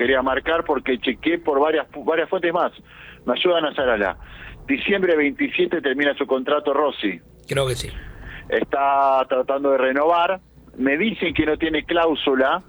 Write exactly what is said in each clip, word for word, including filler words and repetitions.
quería marcar porque chequeé por varias varias fuentes más. Me ayudan a Sarala. Diciembre veintisiete termina su contrato Rossi. Creo que sí. Está tratando de renovar. Me dicen que no tiene cláusula.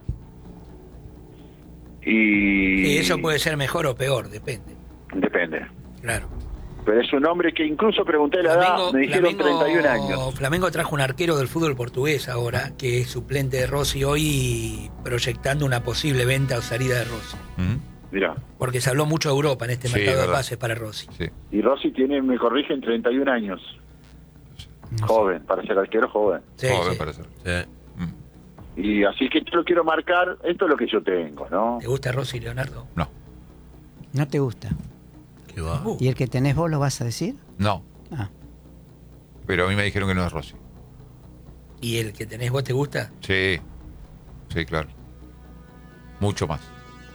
Y... Sí, eso puede ser mejor o peor, depende. Depende. Claro. Pero es un hombre que incluso pregunté la edad, me dijeron Flamengo, treinta y un años. Flamengo trajo un arquero del fútbol portugués ahora, que es suplente de Rossi hoy, proyectando una posible venta o salida de Rossi. ¿Mm? Mirá. Porque se habló mucho de Europa en este Sí, mercado de verdad. pases para Rossi. Sí. Y Rossi tiene, me corrigen, treinta y un años. No Joven, para ser arquero joven. Sí, Joven sí. para ser. Sí. Mm. Y así que yo lo quiero marcar, esto es lo que yo tengo, ¿no? ¿Te gusta Rossi, Leonardo? No, ¿No te gusta? ¿Qué va? Uh, ¿Y el que tenés vos lo vas a decir? no. Ah. Pero a mí me dijeron que no es Rossi. ¿Y el que tenés vos te gusta? Sí, sí, claro. Mucho más.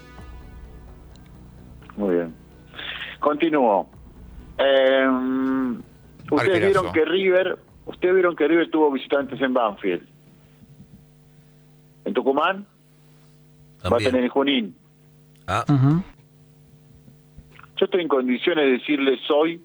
Muy bien. Continúo. Eh, ustedes Arquerazo. vieron que River, ustedes vieron que River tuvo visitantes en Banfield. En Tucumán va a También. tener en Junín. Ah, Ujú. Yo estoy en condiciones de decirles hoy,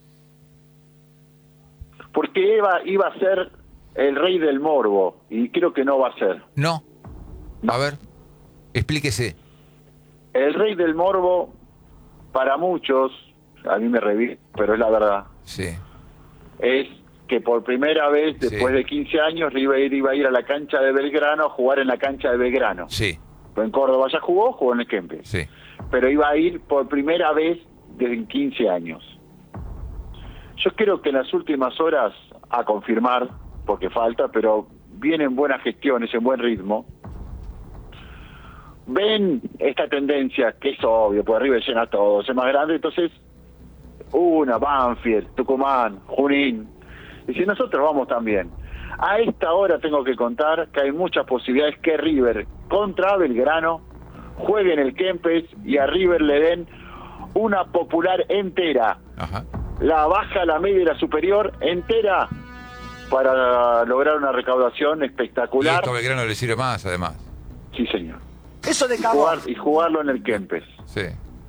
porque iba, iba a ser el rey del morbo, y creo que no va a ser. No. A ver, explíquese. El rey del morbo, para muchos, a mí me revive, pero es la verdad, Sí. es que por primera vez, después Sí. de quince años, River iba a ir a la cancha de Belgrano a jugar en la cancha de Belgrano. Sí, En Córdoba ya jugó, jugó en el Kempes. sí. Pero iba a ir por primera vez desde quince años. Yo creo que en las últimas horas, a confirmar, porque falta, pero vienen buenas gestiones, en buen ritmo. Ven esta tendencia, que es obvio, por arriba llena todo, es más grande, entonces, una, Banfield, Tucumán, Junín, y si nosotros vamos también. A esta hora tengo que contar que hay muchas posibilidades que River contra Belgrano juegue en el Kempes y a River le den una popular entera, Ajá. la baja, la media y la superior entera, para lograr una recaudación Y espectacular. esto a Belgrano le sirve más, además. Sí, señor. Eso de Y, jugar- y jugarlo en el Kempes. Sí.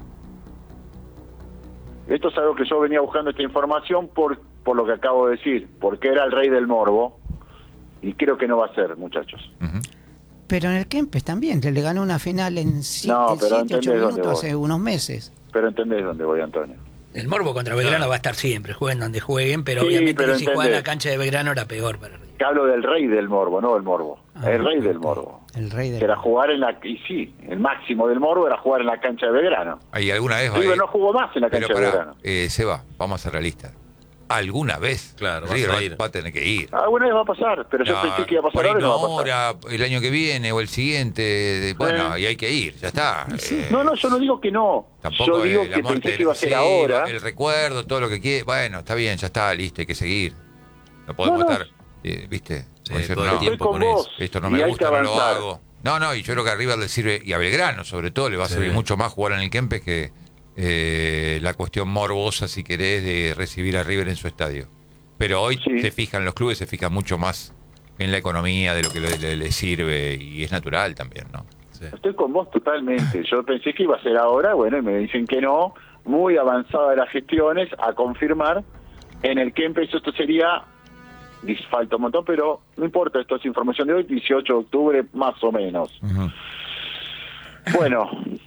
Esto es algo que yo venía buscando esta información por, por lo que acabo de decir, porque era el rey del morbo, y creo que no va a ser, muchachos. Ujú. Pero en el Kempes también, le ganó una final en siete, No, pero siete, ocho entendés dónde minutos voy. hace unos meses. Pero entendés dónde voy, Antonio. El morbo contra Belgrano va a estar siempre, jueguen donde jueguen, pero Sí, obviamente pero que si juegan en la entendés. cancha de Belgrano era peor para River. Que hablo del rey del morbo, no del morbo. Ah, el rey ok, del ok. morbo. El rey Que del era jugar en la... Y sí, el máximo del morbo era jugar en la cancha de Belgrano. Ahí alguna vez va a River ir. no jugó más en la Pero cancha de pará, Belgrano. eh, Seba, vamos a ser realistas. Alguna vez Claro, vas River a va, ir. va a tener que ir. Alguna vez va a pasar, pero yo No, pensé que iba a pasar por ahí ahora y no no va a pasar. ahora, el año que viene o el siguiente. de- Bueno, y hay que ir, ya está. Eh, No, no, yo no digo que no. Tampoco Yo digo eh, la que muerte pensé del- que iba a ser sí, ahora. el recuerdo, todo lo que quiere. Bueno, está bien, ya está, listo, hay que seguir. No podemos No, no. estar, eh, ¿viste? Sí, Como decir, todo el no, Estoy tiempo con con vos. esto no y me hay gusta, que no lo avanzar. hago. No, no, y yo creo que a River le sirve, y a Belgrano sobre todo, le va a Sí. servir mucho más jugar en el Kempes que eh, la cuestión morbosa, si querés, de recibir a River en su estadio. Pero hoy Sí. se fijan, los clubes se fijan mucho más en la economía, de lo que le, le- le sirve, y es natural también, ¿no? Sí. Estoy con vos totalmente. Yo pensé que iba a ser ahora, bueno, y me dicen que no. Muy avanzadas las gestiones, a confirmar. En el Kempes esto sería, dis- falta un montón, pero no importa, esto es información de hoy, dieciocho de octubre, más o menos. Ujú. Bueno,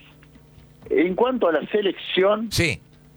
en cuanto a la selección, Sí,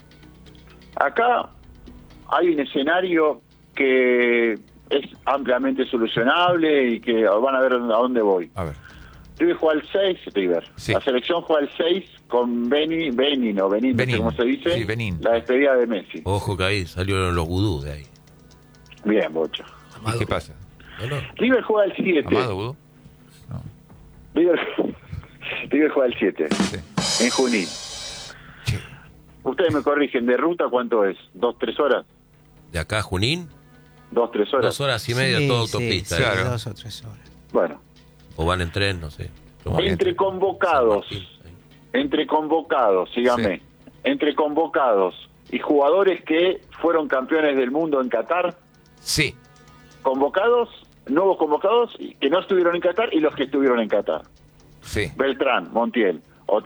acá hay un escenario que es ampliamente solucionable y que van a ver a dónde voy. a ver. River juega al seis, River. Sí. La selección juega al seis con Beni, Benin o Benin, no sé Benin. cómo se dice. Sí, Benin. La despedida de Messi. Ojo que ahí salieron los gudú de ahí. Bien, Bocho. ¿Y Amado. qué pasa? ¿No, no? River juega al siete. ¿Amado, Udo? No. River, River juega al siete. Sí. En Junín. Che, Ustedes me corrigen, ¿de ruta cuánto es? ¿Dos, tres horas? De acá a Junín, ¿Dos, tres horas? dos horas y media, Sí, toda sí, autopista. sí, ¿eh? Claro. dos o tres horas. Bueno, O van en tren, no sé. Como que entre convocados, San Martín, ahí. entre convocados, síganme, Sí. entre convocados y jugadores que fueron campeones del mundo en Qatar, Sí, convocados, nuevos convocados y que no estuvieron en Qatar y los que estuvieron en Qatar. sí. Beltrán, Montiel,